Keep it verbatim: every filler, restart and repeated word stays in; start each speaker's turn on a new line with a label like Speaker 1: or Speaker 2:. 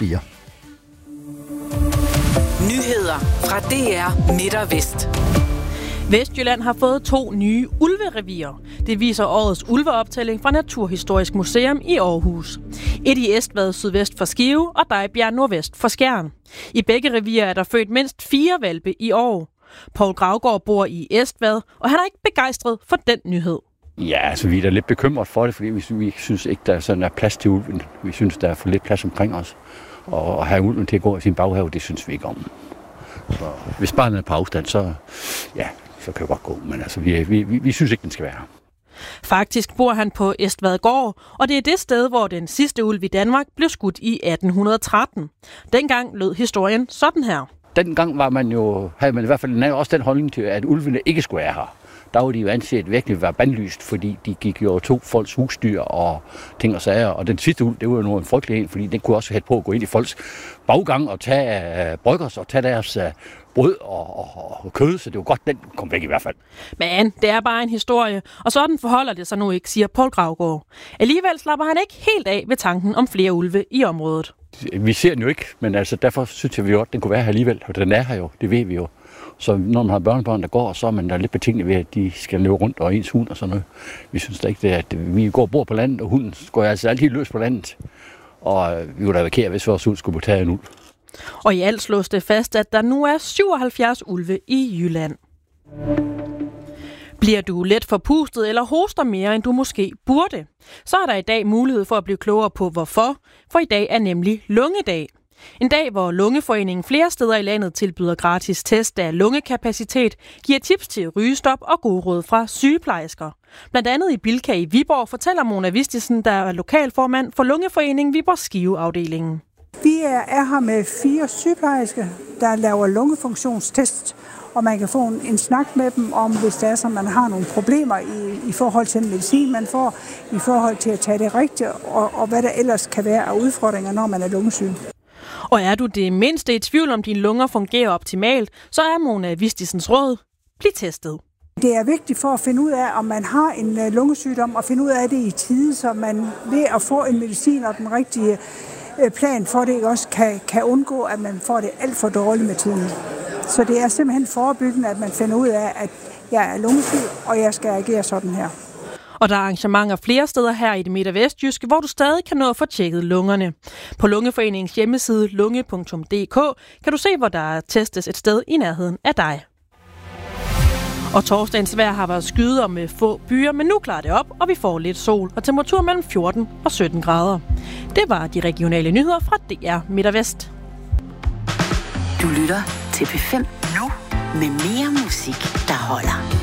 Speaker 1: fire.
Speaker 2: Nyheder fra D R Midt og Vest.
Speaker 3: Vestjylland har fået to nye ulverevier. Det viser årets ulveoptælling fra Naturhistorisk Museum i Aarhus. Et i Estvad sydvest for Skive og Dejbjerg nordvest for Skjern. I begge revier er der født mindst fire hvalpe i år. Poul Gravgaard bor i Estvad, og han er ikke begejstret for den nyhed.
Speaker 4: Ja, altså vi er da lidt bekymret for det, fordi vi, vi synes ikke, der er sådan er plads til ulven. Vi synes, der er for lidt plads omkring os. Og at have ulven til at gå i sin baghave, det synes vi ikke om. Så hvis barnet er på afstand, så, ja, så kan det godt gå. Men altså, vi, vi, vi, vi synes ikke, den skal være her.
Speaker 3: Faktisk bor han på Estvadgård, og det er det sted, hvor den sidste ulv i Danmark blev skudt i atten tretten. Dengang lød historien sådan her.
Speaker 4: Dengang var man jo, havde man i hvert fald også den holdning til, at ulvene ikke skulle være her. Der var de jo anset virkelig at være bandlyst, fordi de gik jo og tog folks husdyr og ting og sager. Og den sidste ulv, det var jo noget en frygtelig en, fordi den kunne også have på at gå ind i folks baggang og tage uh, bryggers og tage deres uh, brød og, og, og kød, så det var godt, den kom væk i hvert fald.
Speaker 3: Men det er bare en historie, og sådan forholder det sig nu ikke, siger Poul Gravgaard. Alligevel slapper han ikke helt af ved tanken om flere ulve i området.
Speaker 4: Vi ser den jo ikke, men altså derfor synes jeg jo, at den kunne være her alligevel, og den er her jo, det ved vi jo. Så når man har børnebørn, der går, så er man da lidt betinget ved, at de skal løbe rundt og ens hund og sådan noget. Vi synes da ikke, at vi går og bor på landet, og hunden går altså altid løs på landet. Og vi kunne da være kære, hvis vores hund skulle tage en ulv.
Speaker 3: Og i alt slås det fast, at der nu er syvoghalvfjerds ulve i Jylland. Bliver du let forpustet eller hoster mere, end du måske burde, så er der i dag mulighed for at blive klogere på hvorfor, for i dag er nemlig lungedag. En dag, hvor Lungeforeningen flere steder i landet tilbyder gratis test af lungekapacitet, giver tips til rygestop og gode råd fra sygeplejersker. Blandt andet i Bilka i Viborg fortæller Mona Vistisen, der er lokalformand for Lungeforeningen Viborg Skive-afdelingen.
Speaker 5: Vi er her med fire sygeplejersker, der laver lungefunktionstest, og man kan få en, en snak med dem om, hvis det er, så man har nogle problemer i, i forhold til den medicin, man får, i forhold til at tage det rigtigt, og, og hvad der ellers kan være af udfordringer, når man er lungesyg.
Speaker 3: Og er du det mindste i tvivl om, dine lunger fungerer optimalt, så er Mona Vistisens råd: bliv testet.
Speaker 5: Det er vigtigt for at finde ud af, om man har en lungesygdom, og finde ud af det i tide, så man ved at få en medicin og den rigtige plan for det også kan, kan undgå, at man får det alt for dårligt med tiden. Så det er simpelthen forebyggende, at man finder ud af, at jeg er lungesyg, og jeg skal agere sådan her.
Speaker 3: Og der er arrangementer flere steder her i det midt- og vestjyske, hvor du stadig kan nå at få tjekket lungerne. På Lungeforeningens hjemmeside lunge punktum d k kan du se, hvor der testes et sted i nærheden af dig. Og torsdagens vejr har været skyder med få byer, men nu klarer det op, og vi får lidt sol og temperatur mellem fjorten og sytten grader. Det var de regionale nyheder fra D R Midt og Vest.
Speaker 2: Du lytter til P fem nu med mere musik, der holder.